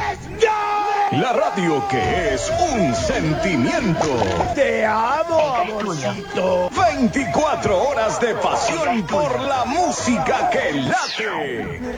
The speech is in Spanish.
La radio que es un sentimiento. Te amo, amorcito. 24 horas de pasión por la música que late.